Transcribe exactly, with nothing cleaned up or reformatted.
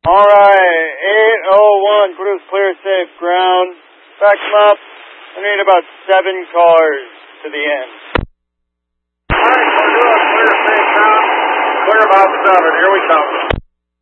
Alright, eight oh one, put us clear, safe ground. Back them up. I need about seven cars to the end. Alright, we're doing clear, safe ground. Clear about seven, here we come.